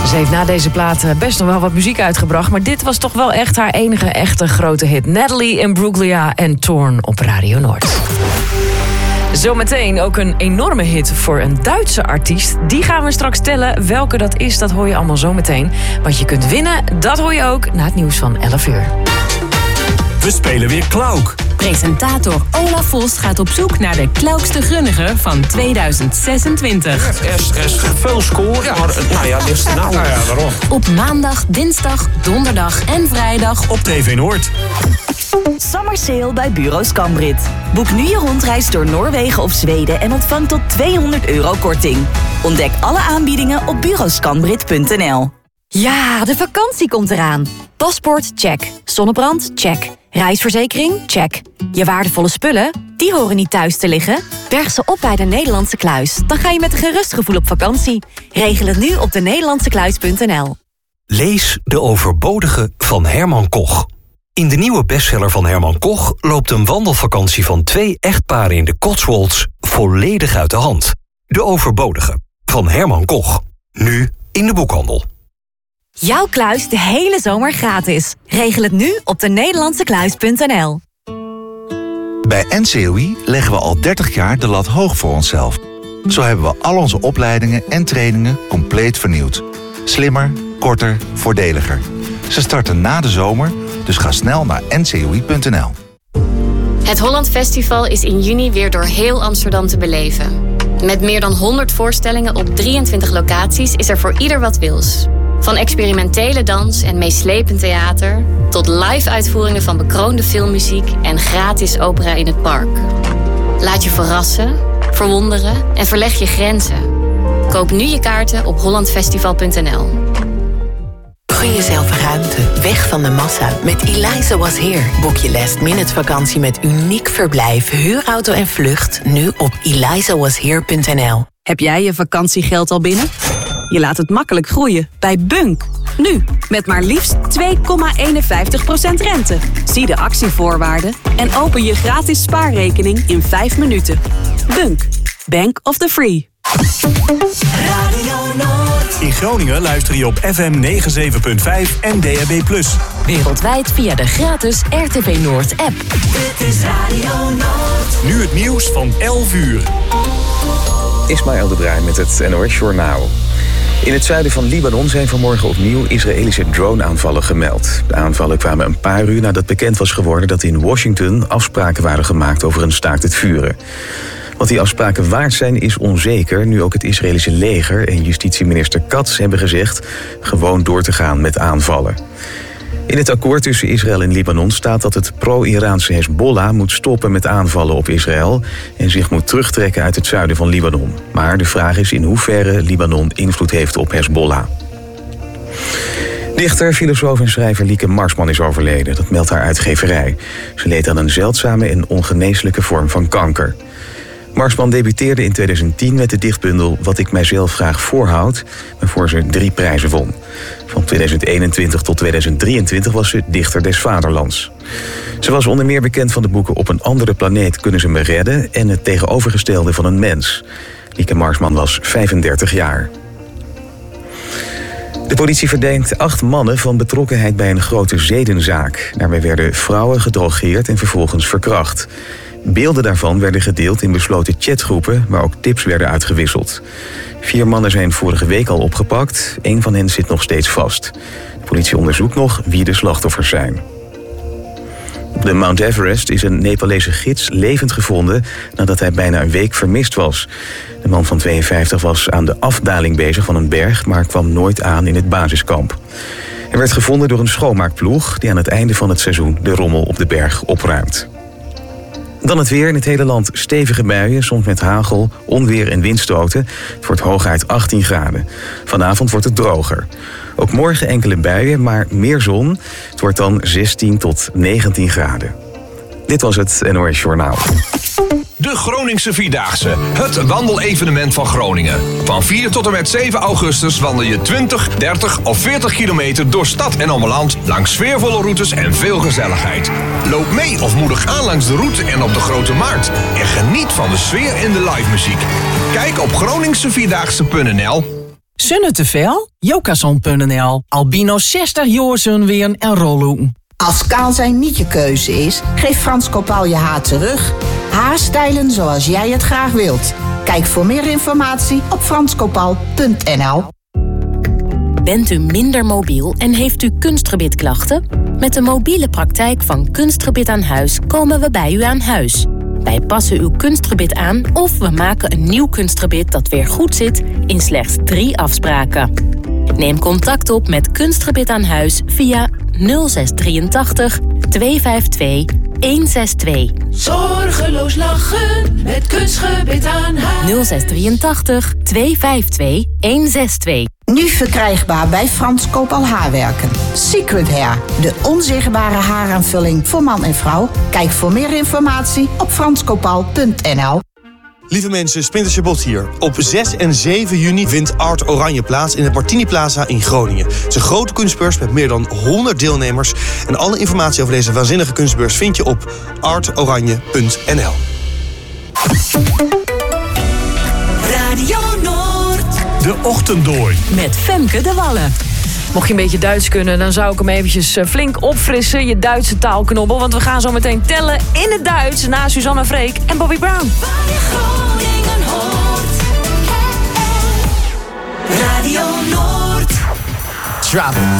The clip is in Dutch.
Ze heeft na deze plaat best nog wel wat muziek uitgebracht, maar dit was toch wel echt haar enige echte grote hit. Natalie Imbruglia en Torn op Radio Noord. Zometeen ook een enorme hit voor een Duitse artiest. Die gaan we straks tellen. Welke dat is, dat hoor je allemaal zometeen. Wat je kunt winnen, dat hoor je ook na het nieuws van 11 uur. We spelen weer Klauk. Presentator Olaf Vos gaat op zoek naar de Klaukste Grunnige van 2026. Er is veel score, maar dit is nou. Waarom? Op maandag, dinsdag, donderdag en vrijdag Op TV Noord. Summer Sale bij Bureau Scambrit. Boek nu je rondreis door Noorwegen of Zweden en ontvang tot €200 korting. Ontdek alle aanbiedingen op bureauscambrit.nl. Ja, de vakantie komt eraan. Paspoort, check. Zonnebrand, check. Reisverzekering, check. Je waardevolle spullen, die horen niet thuis te liggen. Berg ze op bij de Nederlandse Kluis. Dan ga je met een gerust gevoel op vakantie. Regel het nu op denederlandsekluis.nl. Lees De Overbodige van Herman Koch. In de nieuwe bestseller van Herman Koch loopt een wandelvakantie van 2 echtparen in de Cotswolds volledig uit de hand. De Overbodige van Herman Koch. Nu in de boekhandel. Jouw kluis de hele zomer gratis. Regel het nu op denederlandsekluis.nl. Bij NCOI leggen we al 30 jaar de lat hoog voor onszelf. Zo hebben we al onze opleidingen en trainingen compleet vernieuwd. Slimmer, korter, voordeliger. Ze starten na de zomer, dus ga snel naar ncoi.nl. Het Holland Festival is in juni weer door heel Amsterdam te beleven. Met meer dan 100 voorstellingen op 23 locaties is er voor ieder wat wils. Van experimentele dans en meeslepend theater tot live-uitvoeringen van bekroonde filmmuziek en gratis opera in het park. Laat je verrassen, verwonderen en verleg je grenzen. Koop nu je kaarten op hollandfestival.nl. Gun jezelf ruimte, weg van de massa. Met Eliza Was Here boek je last-minute vakantie met uniek verblijf, huurauto en vlucht nu op elizawashere.nl. Heb jij je vakantiegeld al binnen? Je laat het makkelijk groeien bij Bunk. Nu, met maar liefst 2,51% rente. Zie de actievoorwaarden en open je gratis spaarrekening in 5 minuten. Bunk, Bank of the Free. Radio Noord. In Groningen luister je op FM 97.5 en DAB+. Wereldwijd via de gratis RTV Noord app. Dit is Radio Noord. Nu het nieuws van 11 uur. Ismaël de Bruin met het NOS Journaal. In het zuiden van Libanon zijn vanmorgen opnieuw Israëlische drone-aanvallen gemeld. De aanvallen kwamen een paar uur nadat bekend was geworden dat in Washington afspraken waren gemaakt over een staakt het vuren. Wat die afspraken waard zijn is onzeker, nu ook het Israëlische leger en justitieminister Katz hebben gezegd gewoon door te gaan met aanvallen. In het akkoord tussen Israël en Libanon staat dat het pro-Iraanse Hezbollah moet stoppen met aanvallen op Israël en zich moet terugtrekken uit het zuiden van Libanon. Maar de vraag is in hoeverre Libanon invloed heeft op Hezbollah. Dichter, filosoof en schrijver Lieke Marsman is overleden. Dat meldt haar uitgeverij. Ze leed aan een zeldzame en ongeneeslijke vorm van kanker. Marsman debuteerde in 2010 met de dichtbundel Wat ik mijzelf graag voorhoud, waarvoor ze 3 prijzen won. Van 2021 tot 2023 was ze dichter des vaderlands. Ze was onder meer bekend van de boeken Op een andere planeet kunnen ze me redden en Het tegenovergestelde van een mens. Lieke Marsman was 35 jaar. De politie verdenkt 8 mannen van betrokkenheid bij een grote zedenzaak. Daarbij werden vrouwen gedrogeerd en vervolgens verkracht. Beelden daarvan werden gedeeld in besloten chatgroepen waar ook tips werden uitgewisseld. 4 mannen zijn vorige week al opgepakt. 1 van hen zit nog steeds vast. De politie onderzoekt nog wie de slachtoffers zijn. Op de Mount Everest is een Nepalese gids levend gevonden nadat hij bijna een week vermist was. De man van 52 was aan de afdaling bezig van een berg, maar kwam nooit aan in het basiskamp. Hij werd gevonden door een schoonmaakploeg die aan het einde van het seizoen de rommel op de berg opruimt. Dan het weer. In het hele land stevige buien, soms met hagel, onweer en windstoten. Het wordt hooguit 18 graden. Vanavond wordt het droger. Ook morgen enkele buien, maar meer zon. Het wordt dan 16 tot 19 graden. Dit was het NOS Journaal. De Groningse Vierdaagse, het wandelevenement van Groningen. Van 4 tot en met 7 augustus wandel je 20, 30 of 40 kilometer door stad en omland langs sfeervolle routes en veel gezelligheid. Loop mee of moedig aan langs de route en op de Grote Markt. En geniet van de sfeer en de live muziek. Kijk op groningsevierdaagse.nl. Zonne te veel? Jokason.nl. Albino 60 jaar zullen weer en rollen. Als kaal zijn niet je keuze is, geef Frans Kopaal je haar terug. Haarstijlen zoals jij het graag wilt. Kijk voor meer informatie op franskopaal.nl. Bent u minder mobiel en heeft u kunstgebitklachten? Met de mobiele praktijk van Kunstgebit aan Huis komen we bij u aan huis. Wij passen uw kunstgebit aan of we maken een nieuw kunstgebit dat weer goed zit in slechts 3 afspraken. Neem contact op met Kunstgebit aan Huis via 0683 252 162. Zorgeloos lachen met Kunstgebit aan Huis. 0683 252 162. Nu verkrijgbaar bij Frans Kopaal Haarwerken. Secret Hair, de onzichtbare haaraanvulling voor man en vrouw. Kijk voor meer informatie op franskopaal.nl. Lieve mensen, Splinter Chabot hier. Op 6 en 7 juni vindt Art Oranje plaats in het Martini Plaza in Groningen. Het is een grote kunstbeurs met meer dan 100 deelnemers. En alle informatie over deze waanzinnige kunstbeurs vind je op artoranje.nl. Radio Noord. De Ochtenddooi. Met Femke de Wallen. Mocht je een beetje Duits kunnen, dan zou ik hem eventjes flink opfrissen. Je Duitse taalknobbel, want we gaan zo meteen tellen in het Duits na Suzanne Freek en Bobby Brown. Waar je Groningen hoort. Radio Noord. Drop.